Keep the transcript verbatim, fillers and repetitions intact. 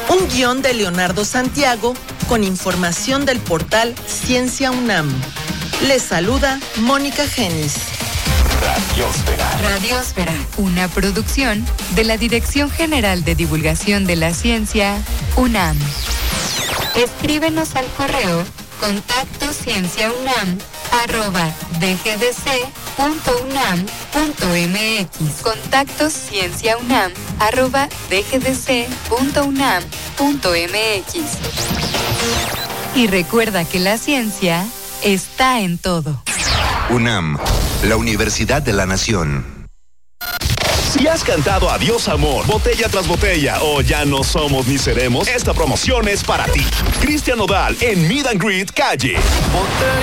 Un guión de Leonardo Santiago con información del portal Ciencia UNAM. Les saluda Mónica Genis. Radiosfera. Radiosfera, una producción de la Dirección General de Divulgación de la Ciencia, UNAM. Escríbenos al correo contacto cienciaunam arroba dgdc.unam.mx. Contacto cienciaunam arroba dgdc.unam.mx. Y recuerda que la ciencia está en todo. UNAM, la Universidad de la Nación. Si has cantado Adiós Amor, botella tras botella o Ya no somos ni seremos, esta promoción es para ti. Cristian Nodal en Meet and Greet Calle. Botella